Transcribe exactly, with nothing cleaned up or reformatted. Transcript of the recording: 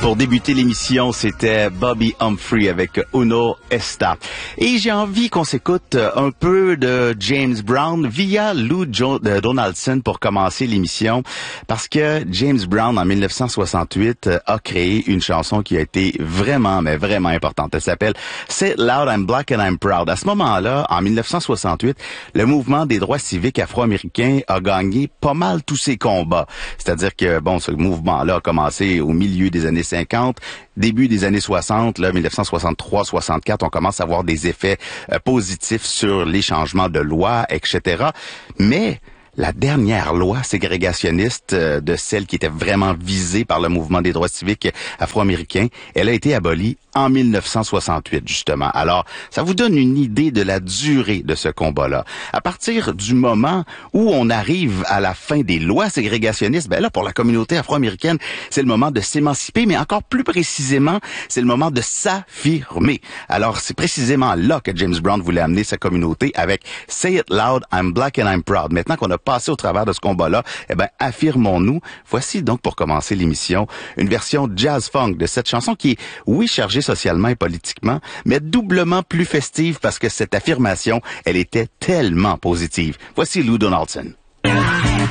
Pour débuter l'émission, c'était Bobby Humphrey avec Uno Esta. Et j'ai envie qu'on s'écoute un peu de James Brown via Lou jo- Donaldson pour commencer l'émission, parce que James Brown, en dix-neuf cent soixante-huit, a créé une chanson qui a été vraiment, mais vraiment importante. Elle s'appelle « Say It Loud, I'm Black and I'm Proud ». À ce moment-là, en dix-neuf cent soixante-huit, le mouvement des droits civiques afro-américains a gagné pas mal tous ses combats. C'est-à-dire que, bon, ce mouvement-là a commencé au milieu des années cinquante, début des années soixante, là, dix-neuf cent soixante-trois soixante-quatre, on commence à avoir des effets euh, positifs sur les changements de loi, et cetera. Mais la dernière loi ségrégationniste euh, de celle qui était vraiment visée par le mouvement des droits civiques afro-américains, elle a été abolie en dix-neuf cent soixante-huit, justement. Alors, ça vous donne une idée de la durée de ce combat-là. À partir du moment où on arrive à la fin des lois ségrégationnistes, ben là, pour la communauté afro-américaine, c'est le moment de s'émanciper, mais encore plus précisément, c'est le moment de s'affirmer. Alors, c'est précisément là que James Brown voulait amener sa communauté avec « Say it loud, I'm black and I'm proud ». Maintenant qu'on a passé au travers de ce combat-là, eh ben, affirmons-nous. Voici donc, pour commencer l'émission, une version jazz-funk de cette chanson qui est, oui, chargée socialement et politiquement, mais doublement plus festive parce que cette affirmation, elle était tellement positive. Voici Lou Donaldson.